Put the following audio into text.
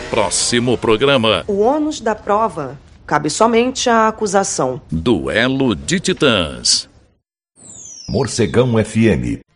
Próximo programa. O ônus da prova cabe somente à acusação. Duelo de Titãs. Morcegão FM